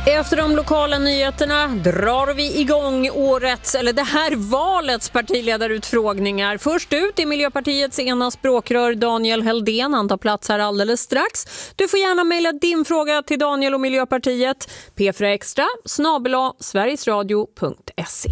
Efter de lokala nyheterna drar vi igång det här valets partiledarutfrågningar. Först ut är Miljöpartiets ena språkrör Daniel Heldén. Han tar plats här alldeles strax. Du får gärna mejla din fråga till Daniel och Miljöpartiet. p4extra@sverigesradio.se.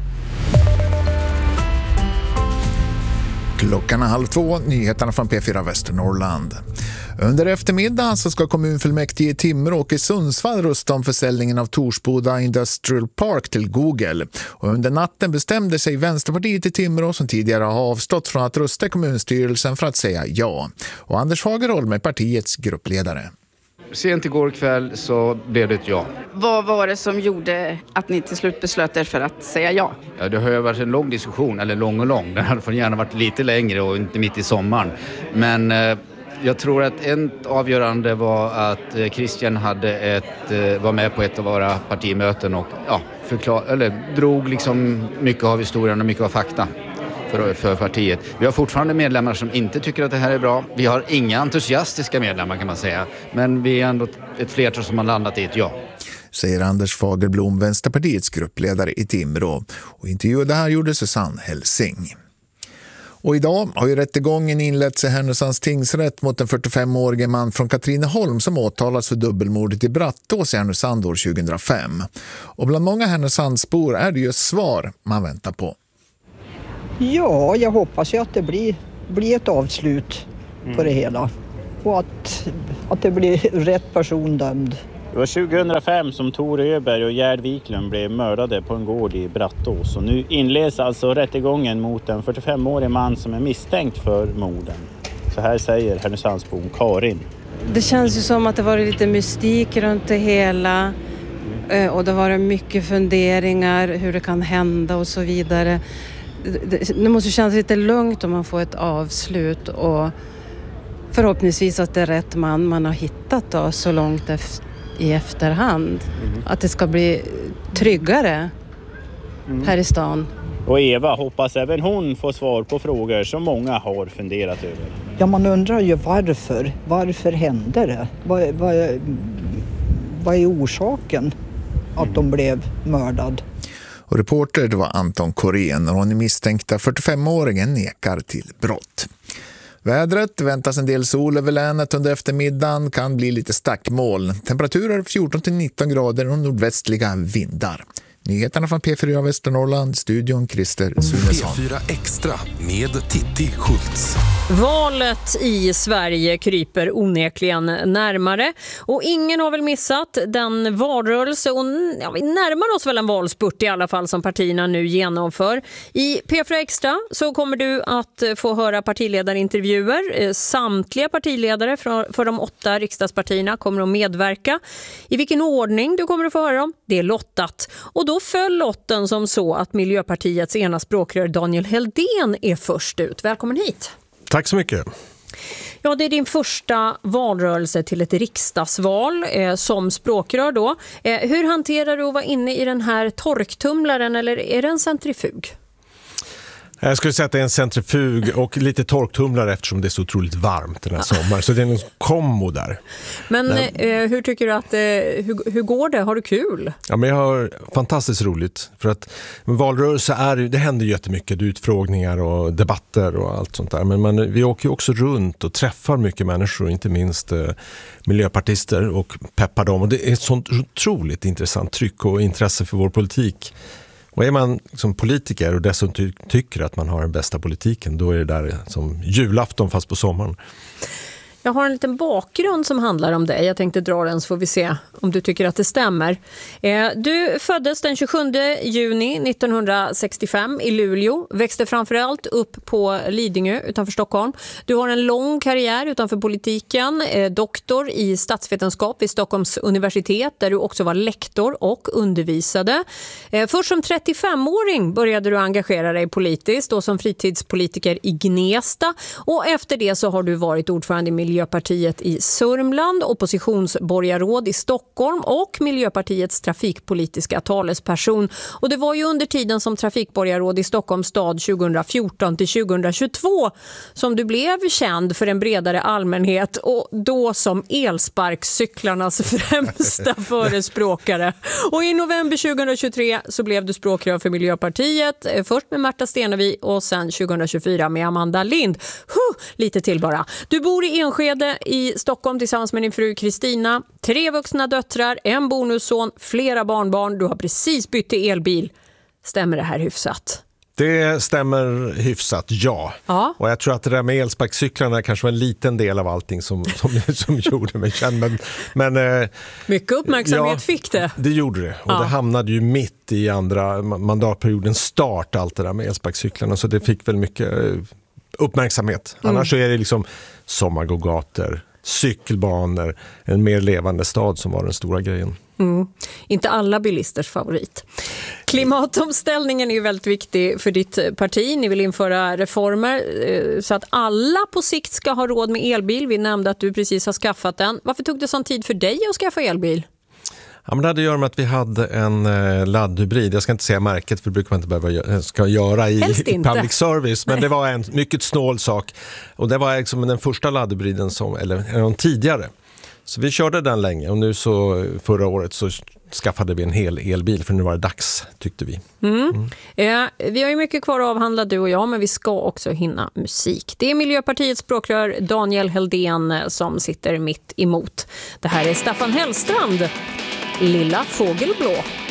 Klockan är 1:30, nyheterna från P4 Västernorrland. Under eftermiddagen så ska kommunfullmäktige i Timrå och i Sundsvall rösta om försäljningen av Torsboda Industrial Park till Google. Och under natten bestämde sig Vänsterpartiet i Timrå, som tidigare har avstått från att rösta i kommunstyrelsen, för att säga ja. Och Anders Fagerholm med partiets gruppledare. Sent igår kväll så blev det ett ja. Vad var det som gjorde att ni till slut beslöt er för att säga ja? Ja, det har ju varit en lång diskussion, eller lång. Den hade gärna varit lite längre och inte mitt i sommaren. Men jag tror att en avgörande var att Christian var med på ett av våra partimöten och drog liksom mycket av historien och mycket av fakta för partiet. Vi har fortfarande medlemmar som inte tycker att det här är bra. Vi har inga entusiastiska medlemmar, kan man säga. Men vi är ändå ett flertal som har landat i ett ja. Säger Anders Fagerblom, Vänsterpartiets gruppledare i Timrå. Och intervjuade här gjorde Susanne Helsing. Och idag har ju rättegången inletts i Härnösands tingsrätt mot en 45-årig man från Katrineholm som åtalas för dubbelmordet i Brattås i Härnösand år 2005. Och bland många Härnösandsbor är det ju svar man väntar på. Ja, jag hoppas ju att det blir ett avslut på det hela. Och att det blir rätt person dömd. Det var 2005 som Tor Öberg och Gerd Wiklund blev mördade på en gård i Brattås. Och nu inleds alltså rättegången mot en 45-årig man som är misstänkt för morden. Så här säger Härnösandsbon Karin. Det känns ju som att det var lite mystik runt det hela. Och det var mycket funderingar hur det kan hända och så vidare. Det måste kännas lite lugnt om man får ett avslut och förhoppningsvis att det är rätt man har hittat då, så långt i efterhand. Att det ska bli tryggare här i stan. Och Eva hoppas även hon får svar på frågor som många har funderat över. Ja, man undrar ju varför. Varför hände det? Vad är orsaken att de blev mördad? Och reporter det var Anton Korén och den misstänkta 45-åringen nekar till brott. Vädret väntas en del sol över länet under eftermiddagen, kan bli lite stackmoln. Temperaturer 14-19 grader och nordvästliga vindar. Nyheterna från P4 Västernorrland, studion Christer Sunesson. P4 Extra med Titti Schultz. Valet i Sverige kryper onekligen närmare och ingen har väl missat den valrörelse och vi närmar oss väl en valspurt i alla fall som partierna nu genomför. I P4 Extra så kommer du att få höra partiledarintervjuer. Samtliga partiledare för de 8 riksdagspartierna kommer att medverka. I vilken ordning du kommer att få höra dem, det är lottat. Och då föll lotten som så att Miljöpartiets ena språkrör Daniel Heldén är först ut. Välkommen hit. Tack så mycket. Ja, det är din första valrörelse till ett riksdagsval som språkrör då. Hur hanterar du att vara inne i den här torktumlaren eller är det en centrifug? Jag skulle säga att det är en centrifug och lite torktumlare eftersom det är så otroligt varmt den här sommaren. Så det är en kombo där. Men hur tycker du att hur går det? Har du kul? Ja, men jag har fantastiskt roligt. För att valrörelse det händer ju jättemycket. Utfrågningar och debatter och allt sånt där. Men vi åker ju också runt och träffar mycket människor. Inte minst miljöpartister och peppar dem. Och det är ett sånt otroligt intressant tryck och intresse för vår politik. Och är man som politiker och dessutom tycker att man har den bästa politiken, då är det där som julafton fast på sommaren. Jag har en liten bakgrund som handlar om dig. Jag tänkte dra den så får vi se om du tycker att det stämmer. Du föddes den 27 juni 1965 i Luleå. Växte framförallt upp på Lidingö utanför Stockholm. Du har en lång karriär utanför politiken. Doktor i statsvetenskap vid Stockholms universitet där du också var lektor och undervisade. Först som 35-åring började du engagera dig politiskt och som fritidspolitiker i Gnesta. Och efter det så har du varit ordförande i Miljöpartiet i Sörmland, oppositionsborgarråd i Stockholm och Miljöpartiets trafikpolitiska talesperson. Och det var ju under tiden som trafikborgarråd i Stockholms stad 2014 till 2022 som du blev känd för en bredare allmänhet och då som elsparkcyklarnas främsta förespråkare. Och i november 2023 så blev du språkrör för Miljöpartiet, först med Märta Stenevi och sen 2024 med Amanda Lind. Lite till bara. Du bor i Enskede i Stockholm tillsammans med din fru Kristina, 3 vuxna döttrar, en bonusson, flera barnbarn. Du har precis bytt till elbil. Stämmer det här hyfsat? Det stämmer hyfsat, ja. Och jag tror att det där med elsparkcyklarna kanske var en liten del av allting som gjorde mig känd. Men, mycket uppmärksamhet fick det. Det gjorde det. Och det hamnade ju mitt i andra mandatperiodens start, allt det där med elsparkcyklarna. Så det fick väl mycket uppmärksamhet. Annars så är det liksom sommargågator, cykelbanor, en mer levande stad som var den stora grejen. Inte alla bilisters favorit. Klimatomställningen är ju väldigt viktig för ditt parti. Ni vill införa reformer så att alla på sikt ska ha råd med elbil. Vi nämnde att du precis har skaffat den. Varför tog det sån tid för dig att skaffa elbil? Ja, men det hade att göra med att vi hade en laddhybrid. Jag ska inte säga märket, för det brukar man inte behöva göra i public service. Men det var en mycket snål sak. Och det var liksom den första laddhybriden eller tidigare. Så vi körde den länge och nu så förra året så skaffade vi en hel elbil, för nu var det dags, tyckte vi. Vi har ju mycket kvar att avhandla, du och jag, men vi ska också hinna musik. Det är Miljöpartiets språkrör Daniel Heldén som sitter mitt emot. Det här är Staffan Hellstrand, Lilla fågelblå.